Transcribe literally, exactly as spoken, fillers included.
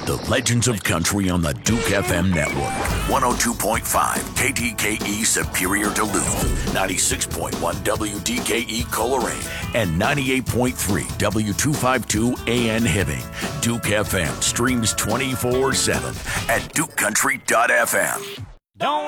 The Legends of Country on the Duke F M network. one oh two point five K D K E Superior Duluth, ninety-six point one W D K E Coleraine, and ninety-eight point three W two fifty-two A N Hibbing. Duke F M streams twenty-four seven at duke country dot f m. Don't